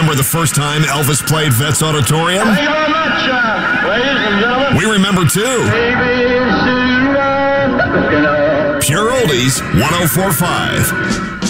remember the first time Elvis played Vets Auditorium? Thank you very much, ladies and gentlemen. We remember too. Baby, soon, Pure Oldies 104.5.